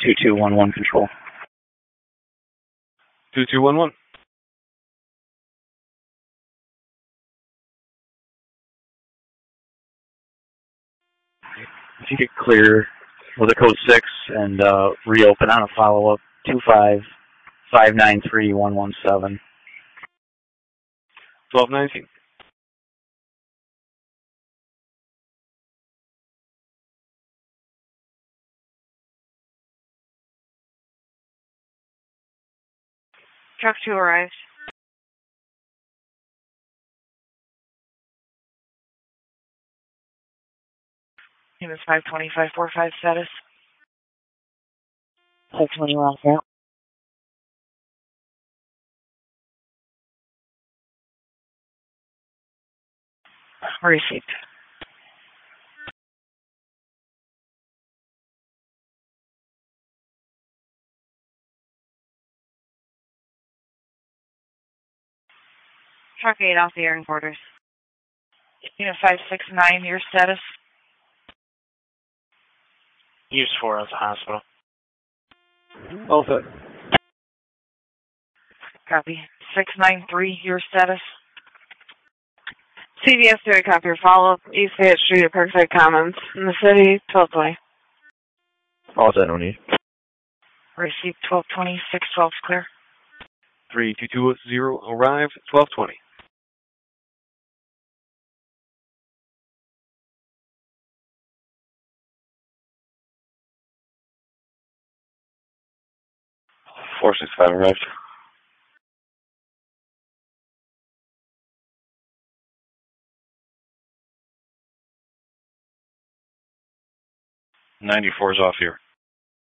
2211 control. 2211. If you could clear with a code 6 and reopen on a follow-up 25593-117. 1219. Truck 2 arrived. Unit 52545 status. 520 off route. Received. Truck 8 off the airing quarters. Unit 569, your status? Use 4 at the hospital. All set. Copy. 693, your status? CVS to a copy your follow-up. East Fayette Street at Parkside Commons. In the city, 1220. All set, no need. Received 1220, 612 clear. 3220 arrived, 1220. Four 65 arrived. '94's off here.